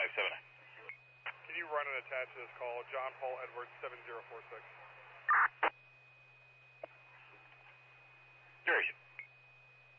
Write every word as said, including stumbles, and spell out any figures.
five seven nine. Can you run and attach this call? John Paul Edwards seven zero four six.